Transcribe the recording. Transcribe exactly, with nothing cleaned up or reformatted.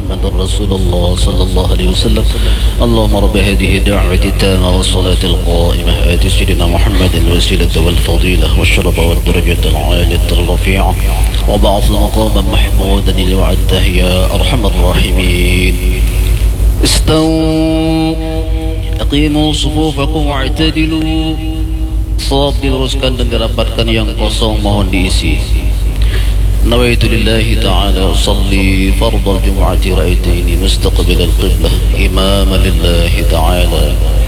محمد رسول الله صلى الله عليه وسلم. اللهم رب هذه الدعوة التامة والصلاة القائمة آت سيدنا محمد الوسيلة والفضيلة والشرف والدرجة العالية الرفيعة وبعث مقاما محمودا لوعدته يا أرحم الراحمين. استووا aqimu sufufakum wa'tadilu. Shaf diluruskan dan dirapatkan, yang kosong mohon diisi. Nawaitu lillahi ta'ala usalli fardal jumu'ati ra'itaini mustaqbil al-qiblah imama lillahi ta'ala